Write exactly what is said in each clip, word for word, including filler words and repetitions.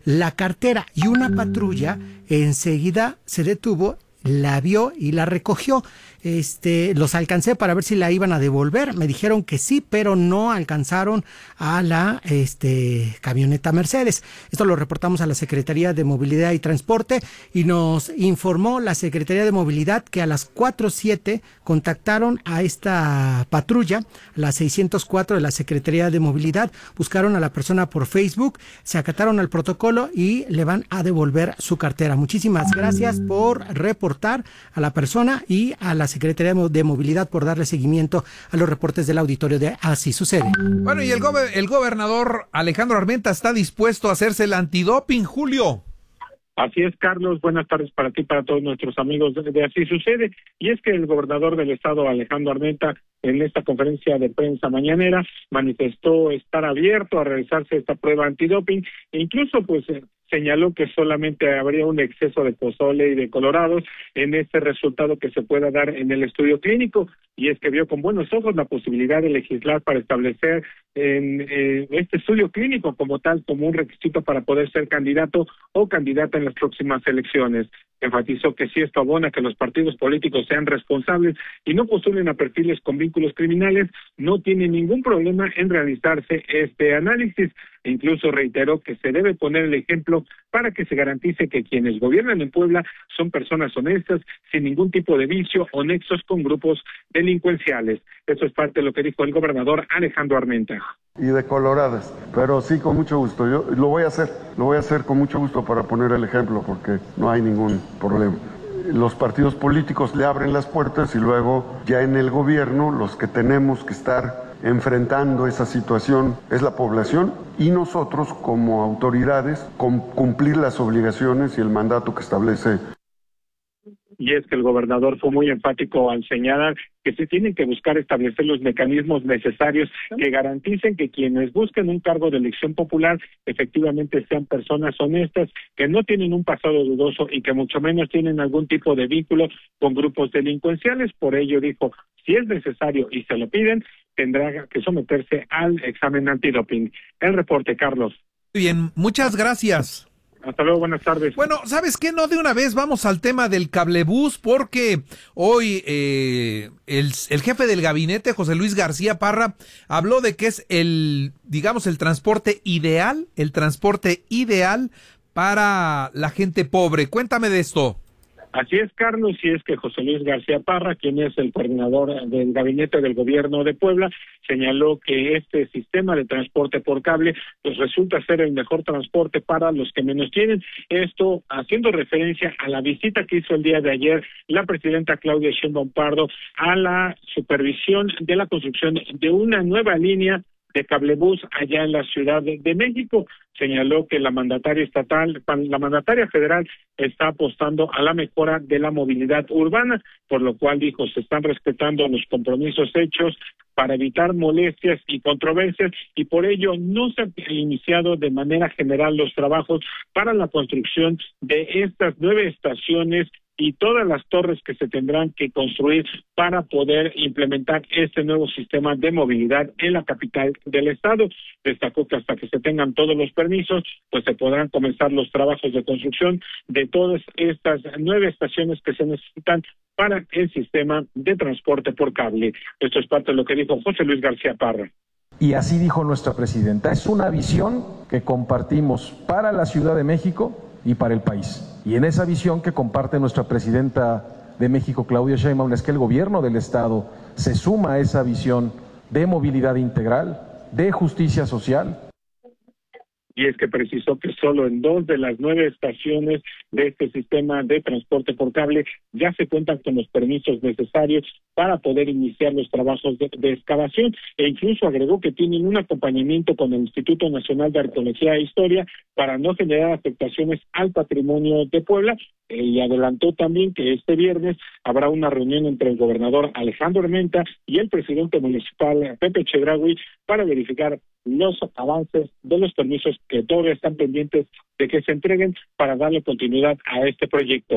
la cartera, y una patrulla enseguida se detuvo, la vio y la recogió. Este, los alcancé para ver si la iban a devolver, me dijeron que sí, pero no alcanzaron a la este, camioneta Mercedes. Esto lo reportamos a la Secretaría de Movilidad y Transporte, y nos informó la Secretaría de Movilidad que a las cuatro siete contactaron a esta patrulla, la seiscientos cuatro de la Secretaría de Movilidad, buscaron a la persona por Facebook, se acataron al protocolo y le van a devolver su cartera. Muchísimas gracias por reportar a la persona y a la Secretaría de Movilidad por darle seguimiento a los reportes del auditorio de Así Sucede. Bueno, y el, gobe- el gobernador Alejandro Armenta está dispuesto a hacerse el antidoping, Julio. Así es, Carlos. Buenas tardes para ti, para todos nuestros amigos de, de Así Sucede. Y es que el gobernador del estado, Alejandro Armenta, en esta conferencia de prensa mañanera, manifestó estar abierto a realizarse esta prueba antidoping, e incluso pues eh, señaló que solamente habría un exceso de pozole y de colorados en este resultado que se pueda dar en el estudio clínico, y es que vio con buenos ojos la posibilidad de legislar para establecer en eh, este estudio clínico como tal, como un requisito para poder ser candidato o candidata en las próximas elecciones. Enfatizó que si esto abona que los partidos políticos sean responsables y no postulen a perfiles con vínculos criminales, no tiene ningún problema en realizarse este análisis. E incluso reiteró que se debe poner el ejemplo para que se garantice que quienes gobiernan en Puebla son personas honestas, sin ningún tipo de vicio o nexos con grupos delincuenciales. Eso es parte de lo que dijo el gobernador Alejandro Armenta. Y de coloradas, pero sí, con mucho gusto. Yo lo voy a hacer, lo voy a hacer con mucho gusto para poner el ejemplo, porque no hay ningún problema. Los partidos políticos le abren las puertas y luego ya en el gobierno los que tenemos que estar enfrentando esa situación es la población y nosotros como autoridades con cumplir las obligaciones y el mandato que establece. Y es que el gobernador fue muy enfático al señalar que se tienen que buscar establecer los mecanismos necesarios que garanticen que quienes busquen un cargo de elección popular efectivamente sean personas honestas, que no tienen un pasado dudoso y que mucho menos tienen algún tipo de vínculo con grupos delincuenciales. Por ello dijo, si es necesario y se lo piden, tendrá que someterse al examen antidoping. El reporte, Carlos. Bien, muchas gracias. Hasta luego, buenas tardes. Bueno, ¿sabes qué? No, de una vez vamos al tema del cablebús, porque hoy eh, el, el jefe del gabinete, José Luis García Parra, habló de que es el, digamos, el transporte ideal, el transporte ideal para la gente pobre. Cuéntame de esto. Así es, Carlos, y es que José Luis García Parra, quien es el coordinador del gabinete del gobierno de Puebla, señaló que este sistema de transporte por cable pues resulta ser el mejor transporte para los que menos tienen. Esto haciendo referencia a la visita que hizo el día de ayer la presidenta Claudia Sheinbaum Pardo a la supervisión de la construcción de una nueva línea de cablebús allá en la Ciudad de, de México. Señaló que la mandataria estatal, la mandataria federal está apostando a la mejora de la movilidad urbana, por lo cual dijo se están respetando los compromisos hechos para evitar molestias y controversias, y por ello no se han iniciado de manera general los trabajos para la construcción de estas nueve estaciones y todas las torres que se tendrán que construir para poder implementar este nuevo sistema de movilidad en la capital del estado. Destacó que hasta que se tengan todos los permisos, pues se podrán comenzar los trabajos de construcción de todas estas nueve estaciones que se necesitan para el sistema de transporte por cable. Esto es parte de lo que dijo José Luis García Parra. Y así dijo nuestra presidenta, es una visión que compartimos para la Ciudad de México y para el país. Y en esa visión que comparte nuestra presidenta de México, Claudia Sheinbaum, es que el gobierno del estado se suma a esa visión de movilidad integral, de justicia social. Y es que precisó que solo en dos de las nueve estaciones de este sistema de transporte por cable ya se cuentan con los permisos necesarios para poder iniciar los trabajos de, de excavación, e incluso agregó que tienen un acompañamiento con el Instituto Nacional de Arqueología e Historia para no generar afectaciones al patrimonio de Puebla, eh, y adelantó también que este viernes habrá una reunión entre el gobernador Alejandro Armenta y el presidente municipal Pepe Chedraui para verificar los avances de los permisos que todavía están pendientes de que se entreguen para darle continuidad a este proyecto.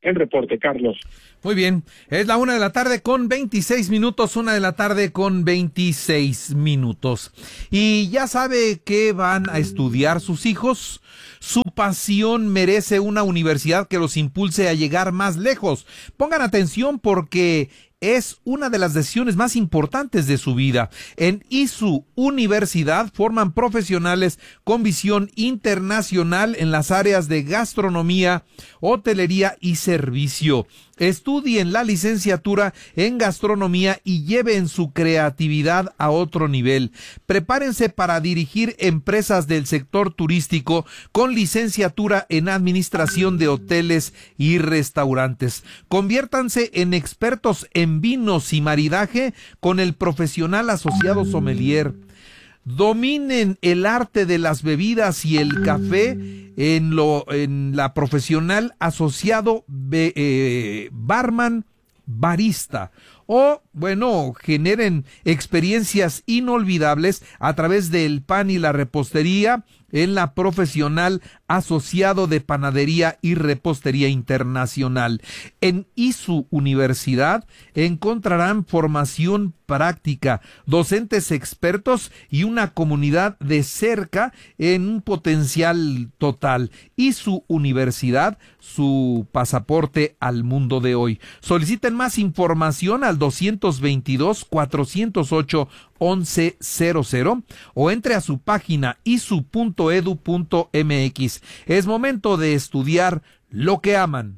el reporte, Carlos. Muy bien, es la una de la tarde con veintiséis minutos, una de la tarde con veintiséis minutos. Y ya sabe que van a estudiar sus hijos. Su pasión merece una universidad que los impulse a llegar más lejos. Pongan atención porque es una de las decisiones más importantes de su vida. En I S U Universidad forman profesionales con visión internacional en las áreas de gastronomía, hotelería y servicio. Estudien la licenciatura en gastronomía y lleven su creatividad a otro nivel. Prepárense para dirigir empresas del sector turístico con licenciatura en administración de hoteles y restaurantes. Conviértanse en expertos en vinos y maridaje con el profesional asociado sommelier. Dominen el arte de las bebidas y el café en lo en la profesional asociado be, eh, barman barista. O, bueno, generen experiencias inolvidables a través del pan y la repostería en la profesional asociado de panadería y repostería internacional. En I S U Universidad encontrarán formación práctica, docentes expertos y una comunidad de cerca en un potencial total. I S U Universidad, su pasaporte al mundo de hoy. Soliciten más información al doscientos veintidós, cuatrocientos ocho, once cero cero o entre a su página isu punto edu punto mx. Es momento de estudiar lo que aman.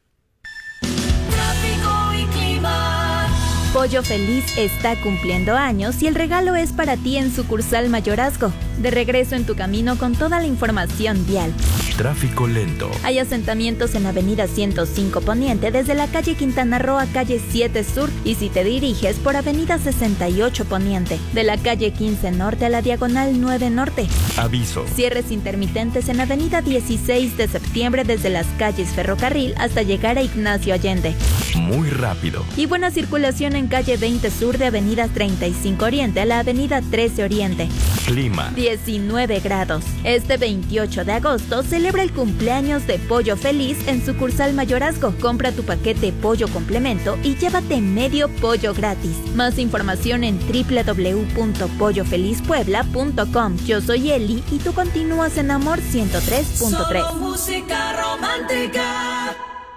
Pollo Feliz está cumpliendo años y el regalo es para ti en sucursal Mayorazgo. De regreso en tu camino con toda la información vial. Tráfico lento. Hay asentamientos en Avenida ciento cinco Poniente desde la calle Quintana Roo a calle siete Sur y si te diriges por Avenida sesenta y ocho Poniente, de la calle quince Norte a la Diagonal nueve Norte. Aviso. Cierres intermitentes en Avenida dieciséis de Septiembre desde las calles Ferrocarril hasta llegar a Ignacio Allende. Muy rápido. Y buena circulación en calle veinte Sur de Avenida treinta y cinco Oriente a la Avenida trece Oriente. Clima. diecinueve grados. Este veintiocho de agosto celebra el cumpleaños de Pollo Feliz en sucursal Mayorazgo. Compra tu paquete pollo complemento y llévate medio pollo gratis. Más información en doble u doble u doble u punto pollo feliz puebla punto com. Yo soy Eli y tú continúas en Amor ciento tres punto tres. Solo música romántica.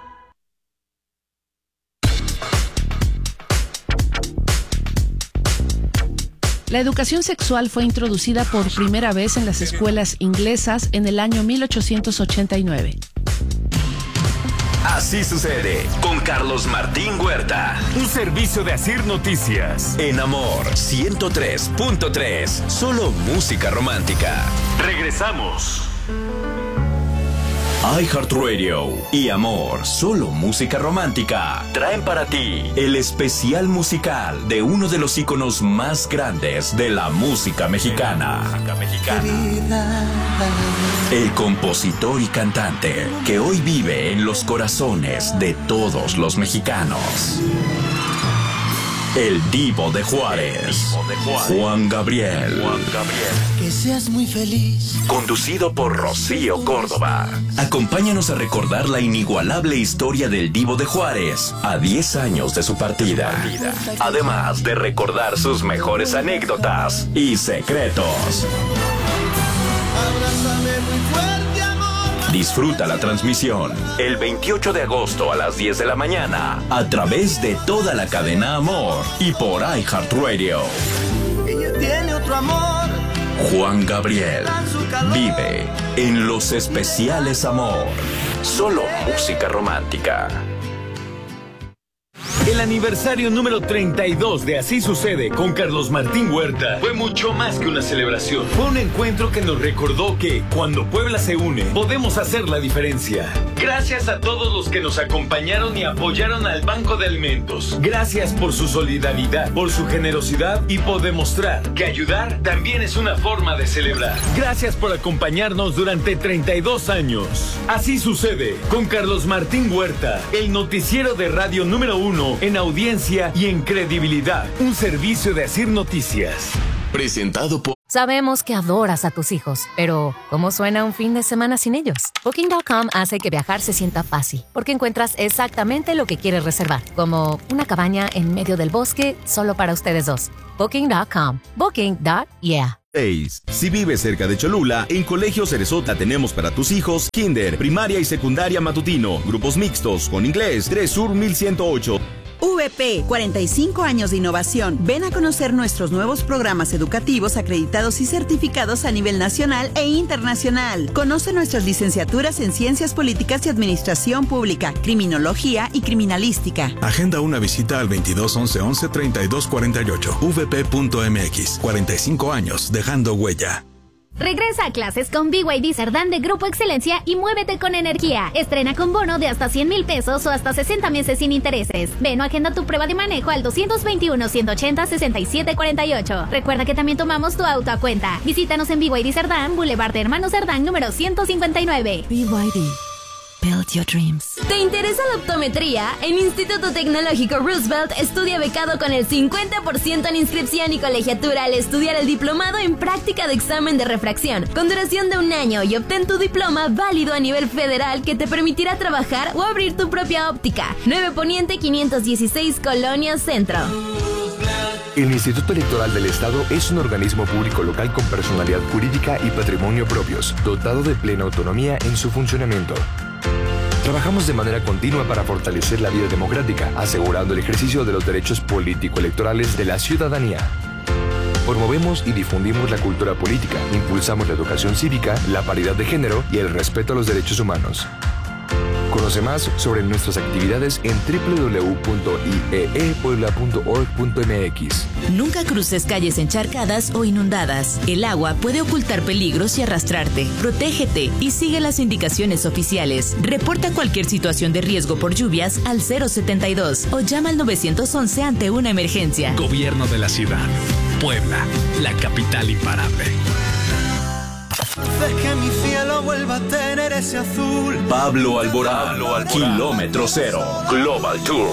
La educación sexual fue introducida por primera vez en las escuelas inglesas en el año mil ochocientos ochenta y nueve. Así sucede con Carlos Martín Huerta. Un servicio de Asir Noticias. En Amor ciento tres punto tres. Solo música romántica. Regresamos. iHeartRadio y Amor, solo música romántica, traen para ti el especial musical de uno de los íconos más grandes de la música mexicana. El compositor y cantante que hoy vive en los corazones de todos los mexicanos. El Divo de Juárez, Juan Gabriel. Juan Gabriel. Que seas muy feliz. Conducido por Rocío Córdoba. Acompáñanos a recordar la inigualable historia del Divo de Juárez a diez años de su partida. Además de recordar sus mejores anécdotas y secretos. Abrázame muy fuerte, amor. Disfruta la transmisión el veintiocho de agosto a las diez de la mañana a través de toda la cadena Amor y por iHeartRadio. Ella tiene otro amor. Juan Gabriel vive en los especiales Amor. Solo música romántica. El aniversario número treinta y dos de Así Sucede con Carlos Martín Huerta fue mucho más que una celebración. Fue un encuentro que nos recordó que cuando Puebla se une, podemos hacer la diferencia. Gracias a todos los que nos acompañaron y apoyaron al Banco de Alimentos. Gracias por su solidaridad, por su generosidad y por demostrar que ayudar también es una forma de celebrar. Gracias por acompañarnos durante treinta y dos años. Así Sucede con Carlos Martín Huerta, el noticiero de radio número uno en audiencia y en credibilidad. Un servicio de Asir Noticias. Presentado por Sabemos que adoras a tus hijos, pero ¿cómo suena un fin de semana sin ellos? Booking punto com hace que viajar se sienta fácil, porque encuentras exactamente lo que quieres reservar, como una cabaña en medio del bosque solo para ustedes dos. Booking punto com. Booking punto yeah. Si vives cerca de Cholula, en Colegio Ceresota tenemos para tus hijos kinder, primaria y secundaria matutino, grupos mixtos con inglés, tres Sur mil ciento ocho. V P, cuarenta y cinco años de innovación. Ven a conocer nuestros nuevos programas educativos acreditados y certificados a nivel nacional e internacional. Conoce nuestras licenciaturas en Ciencias Políticas y Administración Pública, Criminología y Criminalística. Agenda una visita al veintidós once once treinta y dos cuarenta y ocho. v p punto m x. cuarenta y cinco años, dejando huella. Regresa a clases con B Y D Cerdán de Grupo Excelencia y muévete con energía. Estrena con bono de hasta cien mil pesos o hasta sesenta meses sin intereses. Ven o agenda tu prueba de manejo al doscientos veintiuno, ciento ochenta, sesenta y siete cuarenta y ocho. Recuerda que también tomamos tu auto a cuenta. Visítanos en B Y D Cerdán, Boulevard de Hermanos Cerdán, número ciento cincuenta y nueve. B Y D. Build your dreams. ¿Te interesa la optometría? En Instituto Tecnológico Roosevelt estudia becado con el cincuenta por ciento en inscripción y colegiatura al estudiar el diplomado en práctica de examen de refracción, con duración de un año, y obtén tu diploma válido a nivel federal que te permitirá trabajar o abrir tu propia óptica. nueve Poniente quinientos dieciséis, Colonia Centro. El Instituto Electoral del Estado es un organismo público local con personalidad jurídica y patrimonio propios, dotado de plena autonomía en su funcionamiento. Trabajamos de manera continua para fortalecer la vida democrática, asegurando el ejercicio de los derechos político-electorales de la ciudadanía. Promovemos y difundimos la cultura política, impulsamos la educación cívica, la paridad de género y el respeto a los derechos humanos. Conoce más sobre nuestras actividades en doble u doble u doble u punto i e e puebla punto org punto m x. Nunca cruces calles encharcadas o inundadas. El agua puede ocultar peligros y arrastrarte. Protégete y sigue las indicaciones oficiales. Reporta cualquier situación de riesgo por lluvias al cero setenta y dos o llama al nueve once ante una emergencia. Gobierno de la ciudad. Puebla, la capital imparable. Haces que mi cielo vuelva a tener ese azul. Pablo Alborán, Pablo Alborán. Kilómetro Cero, Global Tour.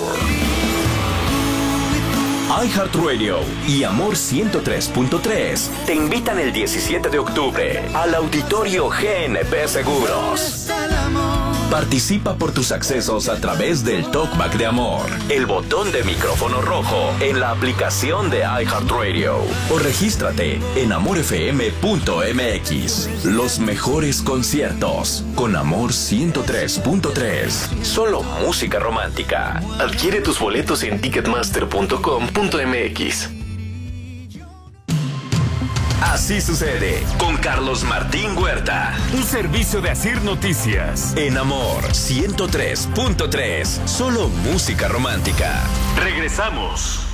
iHeartRadio y Amor ciento tres punto tres te invitan el diecisiete de octubre al Auditorio G N P Seguros. Participa por tus accesos a través del Talkback de Amor, el botón de micrófono rojo en la aplicación de iHeartRadio, o regístrate en amor f m punto m x. Los mejores conciertos con Amor ciento tres punto tres. Solo música romántica. Adquiere tus boletos en ticketmaster punto com punto m x. Así sucede con Carlos Martín Huerta. Un servicio de Asir Noticias. En Amor ciento tres punto tres. Solo música romántica. Regresamos.